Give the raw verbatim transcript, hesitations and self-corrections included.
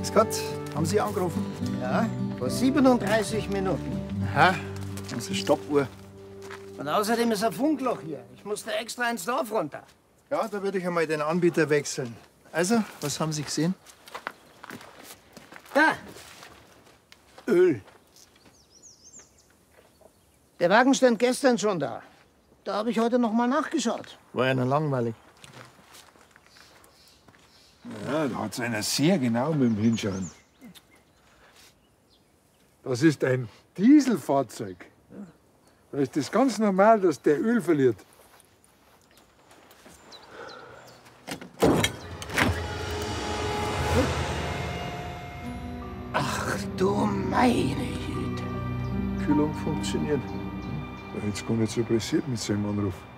Grüß Gott, haben Sie angerufen? Ja, vor siebenunddreißig Minuten. Aha, das ist eine Stoppuhr. Und außerdem ist ein Funkloch hier. Ich musste extra ins Dorf runter. Ja, da würde ich einmal den Anbieter wechseln. Also, was haben Sie gesehen? Da, Öl. der Wagen stand gestern schon da. Da habe ich heute noch mal nachgeschaut. War ja noch langweilig. Ja, da hat einer sehr genau mit dem Hinschauen. Das ist ein Dieselfahrzeug. Da ist es ganz normal, dass der Öl verliert. Ach du meine Güte. Kühlung funktioniert. Da hätte es gar nicht so pressiert mit seinem Anruf.